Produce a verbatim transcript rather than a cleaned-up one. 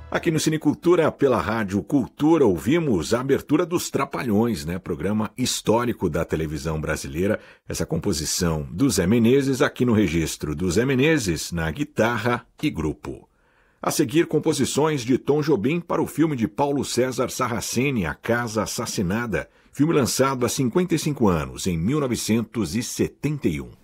Aqui no Cinecultura, pela Rádio Cultura, ouvimos a abertura dos Trapalhões, né? Programa histórico da televisão brasileira. Essa composição do Zé Menezes, aqui no registro do Zé Menezes, na guitarra e grupo. A seguir, composições de Tom Jobim para o filme de Paulo César Sarraceni, A Casa Assassinada, filme lançado há cinquenta e cinco anos, em mil novecentos e setenta e um.